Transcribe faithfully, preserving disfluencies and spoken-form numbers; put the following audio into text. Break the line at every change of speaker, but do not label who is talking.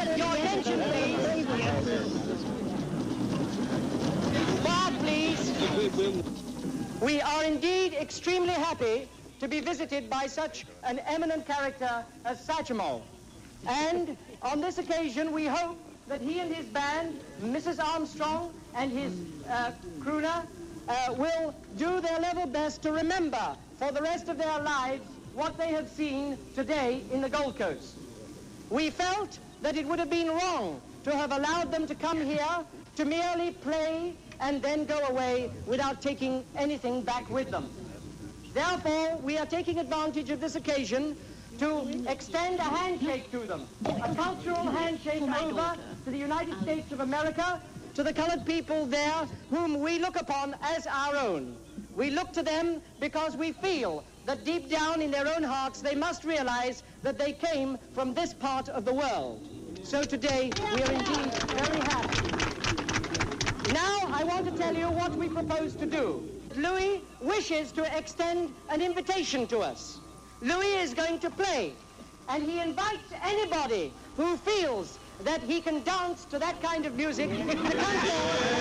Your attention, please. Quiet, please. We are indeed extremely happy to be visited by such an eminent character as Satchmo. And on this occasion, we hope that he and his band, Missus Armstrong and his uh, crooner, uh, will do their level best to remember for the rest of their lives what they have seen today in the Gold Coast. We felt that it would have been wrong to have allowed them to come here to merely play and then go away without taking anything back with them. Therefore, we are taking advantage of this occasion to extend a handshake to them, a cultural handshake over to the United States of America, to the colored people there whom we look upon as our own. We look to them because we feel that deep down in their own hearts they must realize that they came from this part of the world. So today we are indeed very happy. Now I want to tell you what we propose to do. Louis wishes to extend an invitation to us. Louis is going to play, and he invites anybody who feels that he can dance to that kind of music to come forward